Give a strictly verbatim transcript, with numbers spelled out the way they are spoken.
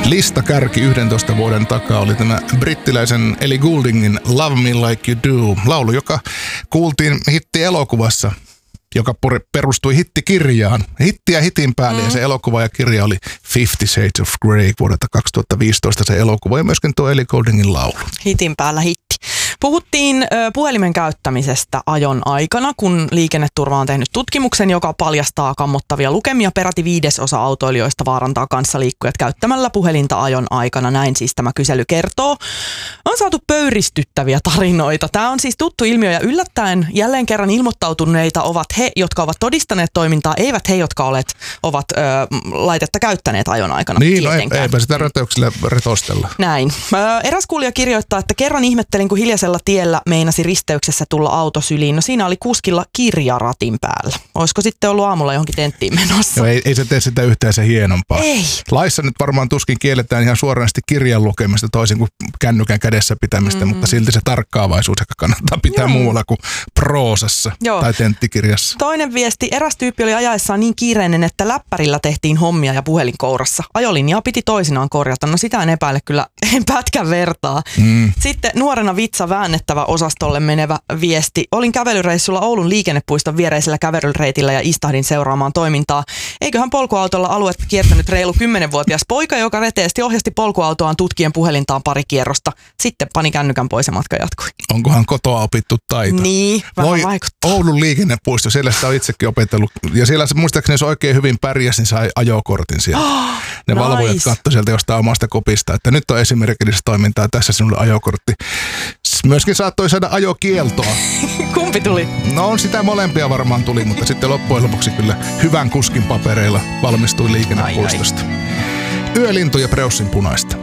listakärki yhdentoista vuoden takaa oli tämä brittiläisen Ellie Gouldingin Love Me Like You Do, laulu, joka kuultiin hitti-elokuvassa, joka perustui hittikirjaan. Hitti ja hitin päälle, mm. ja se elokuva ja kirja oli Fifty Shades of Grey vuodelta kaksituhattaviisitoista se elokuva, ja myöskin tuo Ellie Gouldingin laulu. Hitin päällä hitti. Puhuttiin ö, puhelimen käyttämisestä ajon aikana, kun Liikenneturva on tehnyt tutkimuksen, joka paljastaa kammottavia lukemia. Peräti viidesosa autoilijoista vaarantaa kanssaliikkujat käyttämällä puhelinta ajon aikana. Näin siis tämä kysely kertoo. On saatu pöyristyttäviä tarinoita. Tämä on siis tuttu ilmiö ja yllättäen jälleen kerran ilmoittautuneita ovat he, jotka ovat todistaneet toimintaa, eivät he, jotka olet, ovat ö, laitetta käyttäneet ajon aikana. Niin, no eipä sitä röteyksillä retostella. Näin. Ö, eräs kuulija kirjoittaa, että kerran ihmettelin, kun hiljaisella tiellä meinasi risteyksessä tulla auto syliin. No siinä oli kuskilla kirja ratin päällä. Olisiko sitten ollut aamulla johonkin tenttiin menossa? No ei, ei se tee sitä yhtään se hienompaa. Ei. Laissa nyt varmaan tuskin kielletään ihan suoranaisesti kirjan lukemista toisin kuin kännykän kädessä pitämistä, mm-hmm. mutta silti se tarkkaavaisuus ehkä kannattaa pitää Joo. muualla kuin proosassa Joo. tai tenttikirjassa. Toinen viesti. Eräs tyyppi oli ajaessaan niin kiireinen, että läppärillä tehtiin hommia ja puhelin kourassa. Ajolinjaa piti toisinaan korjata. No sitä en epäile kyllä en pätkän vertaa. Mm. Sitten nuorena vitsa väännettävä osastolle menevä viesti. Olin kävelyreissulla Oulun liikennepuiston viereisellä kävelyreitillä ja istahdin seuraamaan toimintaa. Eiköhän polkuautolla aluetta kiertänyt reilu kymmenvuotias poika, joka reteesti ohjasti polkuautoaan tutkien puhelintaan pari kierrosta. Sitten pani kännykän pois ja matka jatkui. Onkohan kotoa opittu taito? Niin, vähän Voi vaikuttaa. Oulun liikennepuisto, siellä sitä on itsekin opetellut. Ja siellä muistaakseni se oikein hyvin pärjäsi, niin sai ajokortin siellä. Oh, ne nice. Valvojat katsoi sieltä jostain omasta kopista, että nyt on esimerkillistä toimintaa, tässä sinulle ajokortti. Myöskin saattoi saada ajokieltoa. Kumpi tuli? No on sitä molempia varmaan tuli, mutta sitten loppujen lopuksi kyllä hyvän kuskin papereilla valmistui liikennepuistosta. Yölintu ja Preussin punaista.